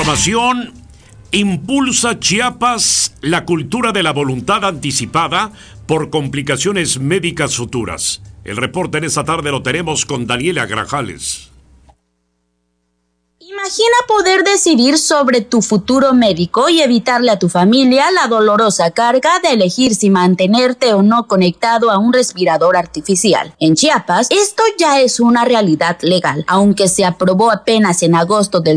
información. Impulsa Chiapas la cultura de la voluntad anticipada por complicaciones médicas futuras. El reporte en esta tarde lo tenemos con Daniela Grajales. Imagina poder decidir sobre tu futuro médico y evitarle a tu familia la dolorosa carga de elegir si mantenerte o no conectado a un respirador artificial. En Chiapas, esto ya es una realidad legal, aunque se aprobó apenas en agosto del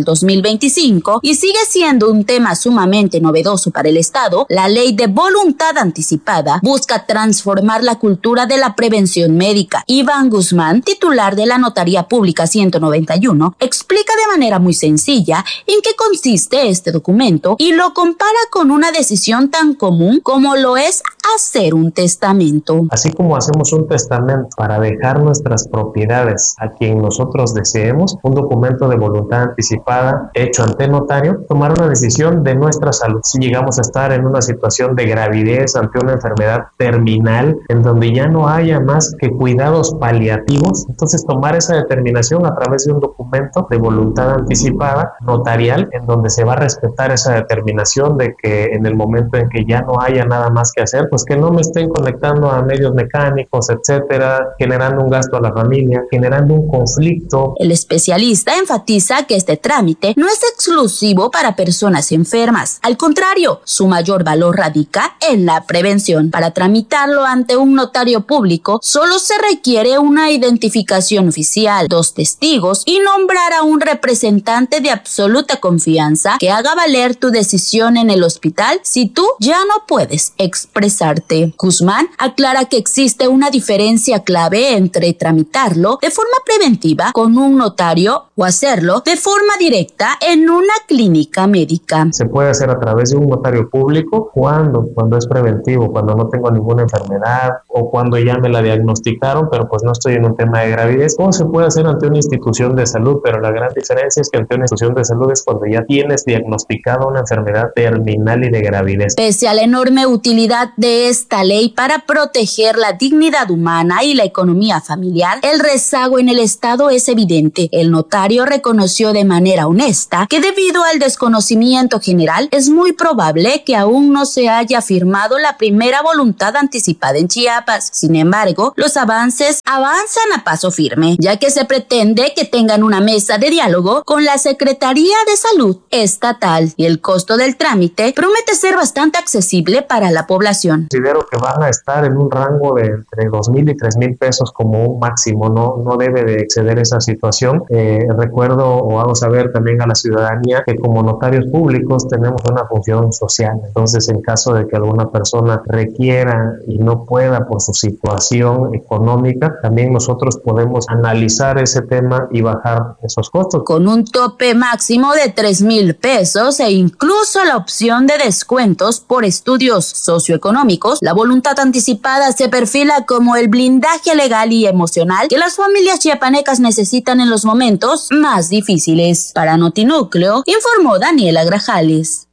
2025 y sigue siendo un tema sumamente novedoso para el Estado. La ley de voluntad anticipada busca transformar la cultura de la prevención médica. Iván Guzmán, titular de la Notaría Pública 191, explica de manera muy sencilla en qué consiste este documento y lo compara con una decisión tan común como lo es hacer un testamento. Así como hacemos un testamento para dejar nuestras propiedades a quien nosotros deseemos, un documento de voluntad anticipada hecho ante notario, tomar una decisión de nuestra salud. Si llegamos a estar en una situación de gravidez ante una enfermedad terminal en donde ya no haya más que cuidados paliativos, entonces tomar esa determinación a través de un documento de voluntad anticipada notarial, en donde se va a respetar esa determinación de que en el momento en que ya no haya nada más que hacer, pues que no me estén conectando a medios mecánicos, etcétera, generando un gasto a la familia, generando un conflicto. El especialista enfatiza que este trámite no es exclusivo para personas enfermas. Al contrario, su mayor valor radica en la prevención. Para tramitarlo ante un notario público, solo se requiere una identificación oficial, 2 testigos y nombrar a un representante de absoluta confianza que haga valer tu decisión en el hospital si tú ya no puedes expresarte. Guzmán aclara que existe una diferencia clave entre tramitarlo de forma preventiva con un notario o hacerlo de forma directa en una clínica médica. Se puede hacer a través de un notario público cuando es preventivo, cuando no tengo ninguna enfermedad o cuando ya me la diagnosticaron, pero pues no estoy en un tema de gravidez, o se puede hacer ante una institución de salud, pero la gran diferencia es que ante una institución de salud es cuando ya tienes diagnosticada una enfermedad terminal y de gravidez. Pese a la enorme utilidad de esta ley para proteger la dignidad humana y la economía familiar, el rezago en el Estado es evidente. El notario reconoció de manera honesta que debido al desconocimiento general es muy probable que aún no se haya firmado la primera voluntad anticipada en Chiapas. Sin embargo, los avances avanzan a paso firme, ya que se pretende que tengan una mesa de diálogo con la Secretaría de Salud estatal y el costo del trámite promete ser bastante accesible para la población. Considero que van a estar en un rango de entre 2,000 y 3,000 pesos como un máximo, no debe de exceder esa situación. Recuerdo o hago saber también a la ciudadanía que como notarios públicos tenemos una función social, entonces en caso de que alguna persona requiera y no pueda por su situación económica, también nosotros podemos analizar ese tema y bajar esos costos. Con un tope máximo de 3,000 pesos e incluso la opción de descuentos por estudios socioeconómicos, la voluntad anticipada se perfila como el blindaje legal y emocional que las familias chiapanecas necesitan en los momentos más difíciles. Para Notinúcleo, informó Daniela Grajales.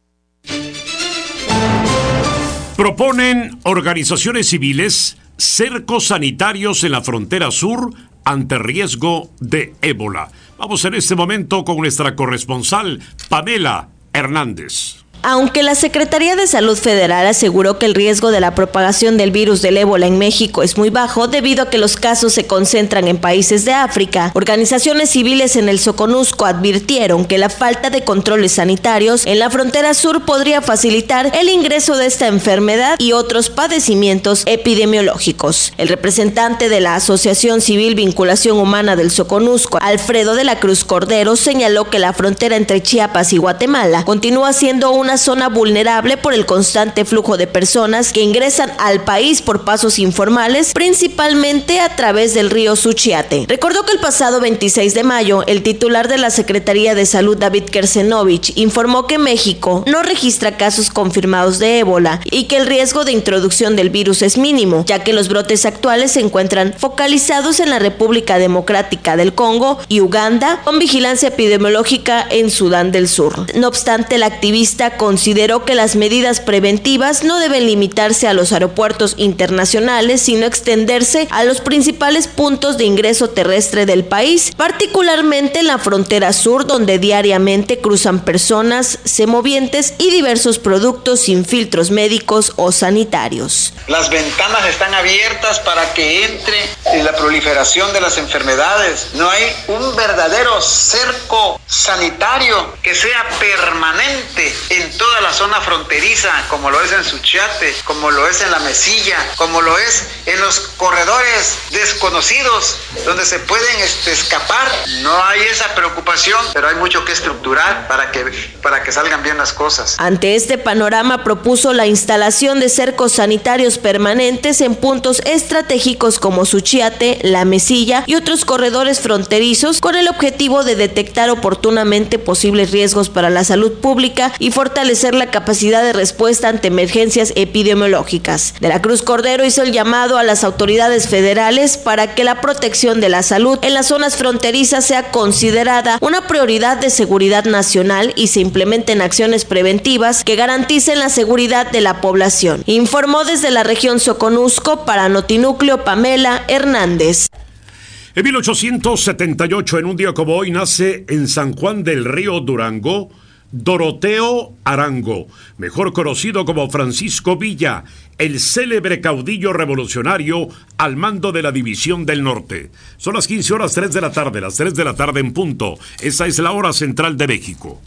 Proponen organizaciones civiles cercos sanitarios en la frontera sur ante riesgo de ébola. Vamos en este momento con nuestra corresponsal Pamela Hernández. Aunque la Secretaría de Salud Federal aseguró que el riesgo de la propagación del virus del ébola en México es muy bajo debido a que los casos se concentran en países de África, organizaciones civiles en el Soconusco advirtieron que la falta de controles sanitarios en la frontera sur podría facilitar el ingreso de esta enfermedad y otros padecimientos epidemiológicos. El representante de la Asociación Civil Vinculación Humana del Soconusco, Alfredo de la Cruz Cordero, señaló que la frontera entre Chiapas y Guatemala continúa siendo una zona vulnerable por el constante flujo de personas que ingresan al país por pasos informales, principalmente a través del río Suchiate. Recordó que el pasado 26 de mayo, el titular de la Secretaría de Salud, David Kersenovich, informó que México no registra casos confirmados de ébola y que el riesgo de introducción del virus es mínimo, ya que los brotes actuales se encuentran focalizados en la República Democrática del Congo y Uganda, con vigilancia epidemiológica en Sudán del Sur. No obstante, la activista consideró que las medidas preventivas no deben limitarse a los aeropuertos internacionales, sino extenderse a los principales puntos de ingreso terrestre del país, particularmente en la frontera sur, donde diariamente cruzan personas, semovientes y diversos productos sin filtros médicos o sanitarios. Las ventanas están abiertas para que entre la proliferación de las enfermedades. No hay un verdadero cerco sanitario que sea permanente en toda la zona fronteriza, como lo es en Suchiate, como lo es en La Mesilla, como lo es en los corredores desconocidos donde se pueden escapar. No hay esa preocupación, pero hay mucho que estructurar para que salgan bien las cosas. Ante este panorama, propuso la instalación de cercos sanitarios permanentes en puntos estratégicos como Suchiate, La Mesilla y otros corredores fronterizos, con el objetivo de detectar oportunamente posibles riesgos para la salud pública y fortalecer la capacidad de respuesta ante emergencias epidemiológicas. De la Cruz Cordero hizo el llamado a las autoridades federales para que la protección de la salud en las zonas fronterizas sea considerada una prioridad de seguridad nacional y se implementen acciones preventivas que garanticen la seguridad de la población. Informó desde la región Soconusco para Notinúcleo Pamela Hernández. En 1878, en un día como hoy, nace en San Juan del Río, Durango, Doroteo Arango, mejor conocido como Francisco Villa, el célebre caudillo revolucionario al mando de la División del Norte. Son las 15 horas 3 de la tarde, las 3 de la tarde en punto. Esa es la hora central de México.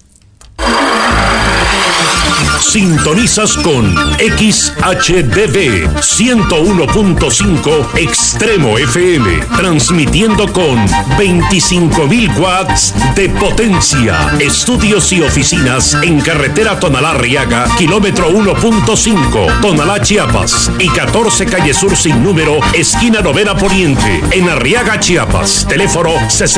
Sintonizas con XHDB 101.5 Extremo FM, transmitiendo con 25.000 watts de potencia. Estudios y oficinas en carretera Tonalá-Arriaga, kilómetro 1.5, Tonalá, Chiapas, y 14 calle Sur sin número, esquina Novena Poniente, en Arriaga, Chiapas. Teléfono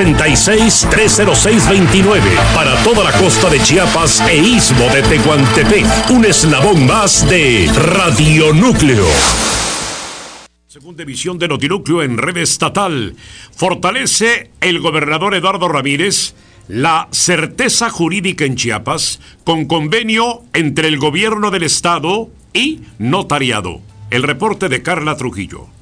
66-306-29, para toda la costa de Chiapas e istmo de Tehuantepec. Un eslabón más de Radio Núcleo. Segunda emisión de Notinúcleo en red estatal. Fortalece el gobernador Eduardo Ramírez la certeza jurídica en Chiapas con convenio entre el gobierno del estado y notariado. El reporte de Carla Trujillo.